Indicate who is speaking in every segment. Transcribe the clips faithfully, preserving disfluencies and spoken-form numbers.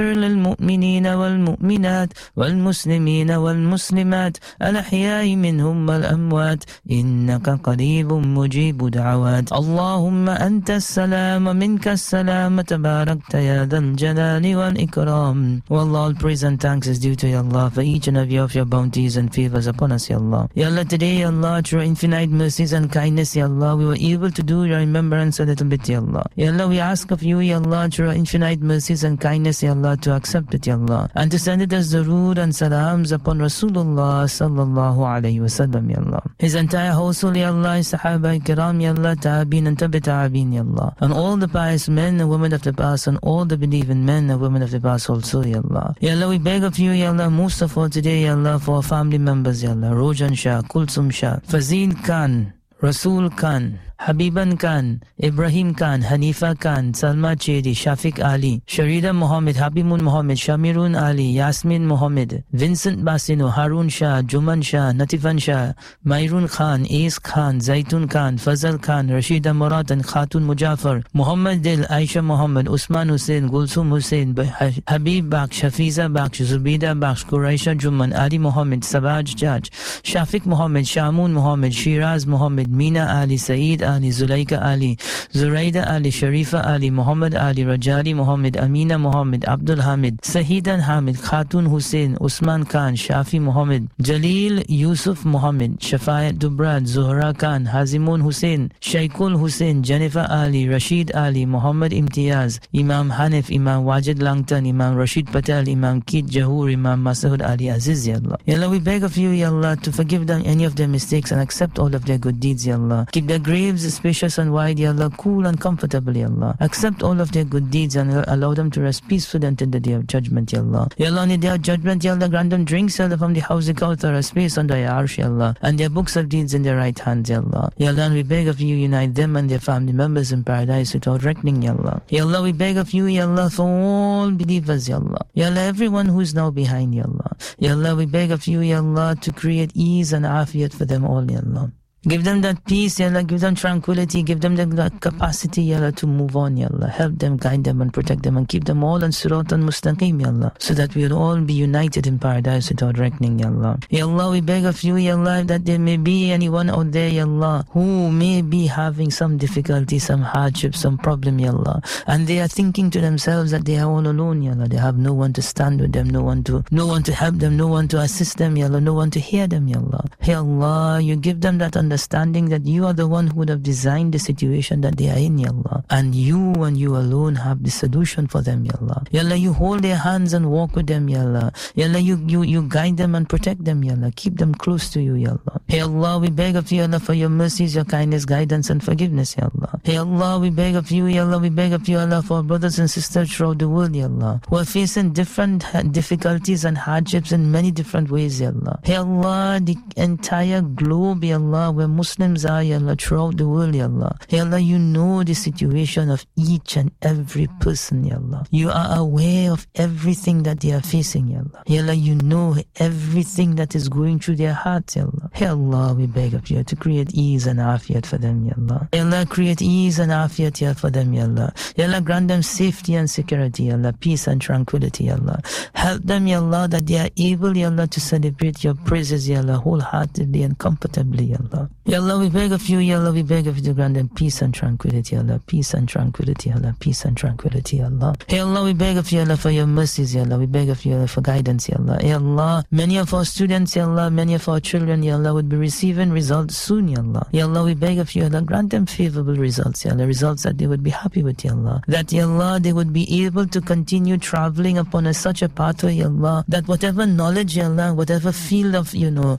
Speaker 1: للمؤمنين والمؤمنات والمسلمين والمسلمات الأحياء منهم والأموات إنك قريب مجيب دعوات. اللهم أنت السلام منك السلام تباركت يا ذا الجلال والإكرام. Well, all praise and thanks is due to Ya Allah for each and every of your bounties and favors upon us, Ya Allah. Ya Allah, today, Ya Allah, through infinite mercies and kindness, Ya Allah, we were able to do your remembrance a little bit, Ya Allah. Ya Allah, we ask of you, Ya Allah, through infinite mercies and kindness, Ya Allah, to accept it, Ya Allah, and to send it as durood and salams upon Rasulullah sallallahu alayhi wa sallam, Ya Allah. His entire household, Ya Allah, his sahaba kiram, Ya Allah, ta'abin and tabi ta'abin, Ya Allah, and all the pious men and women of the past, and all the believing men and women of the past also, Ya Allah. Ya Allah, we beg of you, Ya Allah, most of all today, Ya Allah, for our family members, Ya Allah, Rojan Shah, Kulsum Shah, Fazil Khan, Rasul Khan, Habiban Khan, Ibrahim Khan, Hanifa Khan, Salma Chedi, Shafiq Ali, Sharida Mohammed, Habimun Mohammed, Shamirun Ali, Yasmin Mohammed, Vincent Basino, Harun Shah, Juman Shah, Natifan Shah, Mairun Khan, Ace Khan, Zaitun Khan, Fazal Khan, Rashida Murat and Khatun Mujaffar, Muhammad Dil, Aisha Muhammad, Usman Hussain, Gulsum Hussain, Habib Baksh, Hafiza Baksh, Zubida Baksh, Quraisha Juman, Ali Mohammed, Sabaj Jaj, Shafiq Mohammed, Shamun Mohammed, Shiraz Mohammed, Mina Ali, Saeed Ali, Zulaika Ali, Zuraida Ali, Sharifa Ali, Muhammad Ali, Rajali Muhammad, Amina Muhammad, Abdul Hamid, Sahidan Hamid, Khatun Hussain, Usman Khan, Shafi Muhammad, Jalil Yusuf Muhammad, Shafayat Dubrad, Zuhra Khan, Hazimun Hussain, Shaikul Hussain, Jennifer Ali, Rashid Ali, Muhammad Imtiaz, Imam Hanif, Imam Wajid Langton, Imam Rashid Patel, Imam Kit Jahur, Imam Masahud Ali Aziz, Ya Allah. Ya Allah, we beg of you, Ya Allah, to forgive them any of their mistakes and accept all of their good deeds, Ya Allah. Keep their graves spacious and wide, Ya Allah, cool and comfortable, Ya Allah. Accept all of their good deeds and allow them to rest peacefully until the day of judgment, Ya Allah. Ya Allah, on the day of judgment, Ya Allah, grant them drinks, Ya Allah, from the house of Kawthar, a space under your arsh, Ya Allah, and their books of deeds in their right hands, Ya Allah. Ya Allah, and we beg of you, unite them and their family members in paradise without reckoning, Ya Allah. Ya Allah, we beg of you, Ya Allah, for all believers, Ya Allah. Ya Allah, everyone who is now behind, Ya Allah. Ya Allah, we beg of you, Ya Allah, to create ease and afiyat for them all, Ya Allah. Give them that peace, Ya Allah, give them tranquility, give them that capacity, Ya Allah, to move on, Ya Allah. Help them, guide them and protect them and keep them all on Sirat and Mustaqim, Ya Allah, so that we will all be united in paradise without reckoning, Ya Allah. Ya Allah, we beg of you, Ya Allah, that there may be anyone out there, Ya Allah, who may be having some difficulty, some hardship, some problem, Ya Allah, and they are thinking to themselves that they are all alone, Ya Allah. They have no one to stand with them, no one to, no one to help them, no one to assist them, Ya Allah, no one to hear them, Ya Allah. Ya Allah, you give them that understanding understanding that you are the one who would have designed the situation that they are in, Ya Allah, and you and you alone have the solution for them, Ya Allah. Ya Allah, you hold their hands and walk with them, Ya Allah. Ya Allah, you, you, you guide them and protect them, Ya Allah. Keep them close to you, Ya Allah. Hey Allah, we beg of you, Ya Allah, for your mercies, your kindness, guidance and forgiveness, Ya Allah. Hey Allah, we beg of you, Ya Allah, we beg of you, Allah, for our brothers and sisters throughout the world, Ya Allah, who are facing different difficulties and hardships in many different ways, Ya Allah. Hey Allah, the entire globe, Ya Allah, where Muslims are, Ya Allah, throughout the world, Ya Allah. Ya Allah, you know the situation of each and every person, Ya Allah. You are aware of everything that they are facing, Ya Allah. Ya Allah, you know everything that is going through their hearts, Ya Allah. Ya Allah, we beg of you to create ease and afiyat for them, Ya Allah. Ya Allah, create ease and afiyat, Ya, for them, Ya Allah. Ya Allah, grant them safety and security, Ya Allah, peace and tranquility, Ya Allah. Help them, Ya Allah, that they are able, Ya Allah, to celebrate your praises, Ya Allah, wholeheartedly and comfortably, Ya Allah. Ya Allah, we beg of you, Ya Allah, we beg of you to grant them peace and tranquility, Ya Allah, peace and tranquility, Ya Allah, peace and tranquility, Ya Allah. Ya Allah, we beg of you, Ya Allah, for your mercies, Ya Allah, we beg of you, Ya Allah, for guidance, Ya Allah. Ya Allah, many of our students, Ya Allah, many of our children, Ya Allah, would be receiving results soon, Ya Allah. Ya Allah, we beg of you, Ya Allah, grant them favorable results, Ya Allah, results that they would be happy with, Ya Allah. That, Ya Allah, they would be able to continue traveling upon a, such a pathway, Ya Allah, that whatever knowledge, Ya Allah, whatever field of, you know,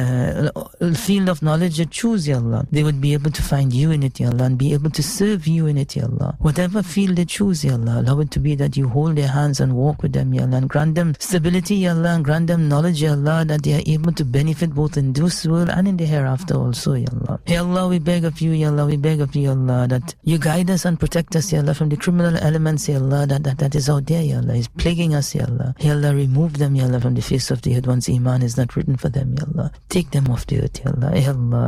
Speaker 1: uh, field of knowledge they choose, Ya Allah, they would be able to find you in it, Ya Allah, and be able to serve you in it, Ya Allah. Whatever field they choose, Ya Allah, allow it to be that you hold their hands and walk with them, Ya Allah, and grant them stability, Ya Allah, and grant them knowledge, Ya Allah, that they are able to benefit both in this world and in the hereafter also, Ya Allah. Ya Allah, we beg of you, Ya Allah, we beg of you, Ya Allah, that you guide us and protect us, Ya Allah, from the criminal elements, Ya Allah, that, that, that is out there, Ya Allah, is plaguing us, Ya Allah. Ya Allah, remove them, Ya Allah, from the face of the earth once Iman is not written for them, Ya Allah. Take them off the earth, Ya Allah. Ya Allah,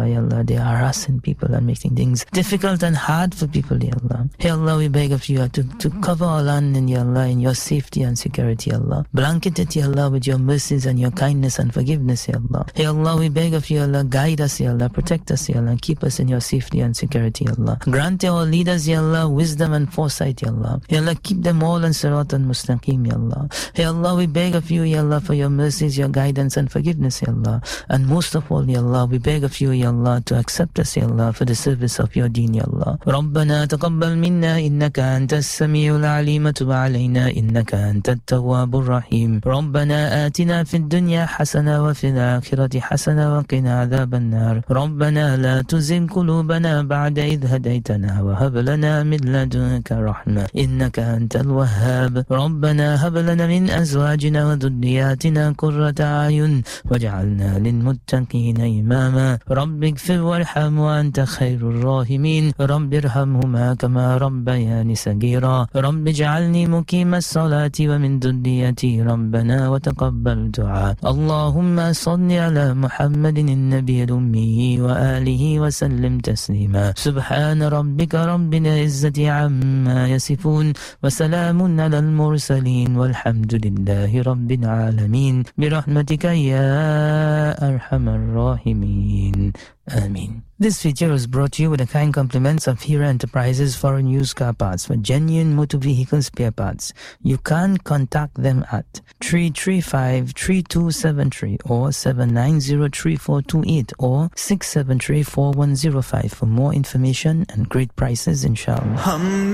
Speaker 1: Allah, Ya Allah, they are harassing people and making things difficult and hard for people, Ya Allah. Ya Allah, we beg of you to, to cover our land in Ya Allah in your safety and security, Ya Allah. Blanket it, Ya Allah, with your mercies and your kindness and forgiveness, Ya Allah. Ya Allah, we beg of you, Ya Allah, guide us, Ya Allah, protect us, Ya Allah, and keep us in your safety and security, Ya Allah. Grant our leaders, Ya Allah, wisdom and foresight, Ya Allah. Ya Allah, keep them all on Sirat al-Mustaqim, Ya Allah. Ya Allah, we beg of you, Ya Allah, for your mercies, your guidance and forgiveness, Ya Allah. And most of all, Ya Allah, we beg of you, Ya Allah, to accept us, Ya Allah, for the service of your deen, Ya Allah. ربنا تقبل منا إنك أنت السميع العليم تب علينا إنك أنت التواب الرحيم ربنا آتنا في الدنيا حسنة وفي الآخرة حسنة وقنا عذاب النار ربنا لا تزغ قلوبنا بعد إذ هديتنا وهب لنا من لدنك رحمة إنك أنت الوهاب ربنا هب لنا من أزواجنا وذرياتنا قرة أعين واجعلنا للمتقين إماما رب اغفر وارحم وأنت خير الراحمين رب ارحمهما كما ربياني صغيرا رب اجعلني مقيم الصلاة ومن ذريتي ربنا وتقبل دعاء اللهم صل على محمد النبي الأمي وآله وسلم تسليما سبحان ربك رب العزة عما يصفون وسلام على المرسلين والحمد لله رب العالمين برحمتك يا أرحم الراحمين آمين. This feature was brought to you with the kind compliments of Hira Enterprises Foreign Used Car Parts for genuine motor vehicle spare parts. You can contact them at three three five, three two seven three or seven nine zero, three four two eight or six seven three, four one zero five for more information and great prices, inshallah.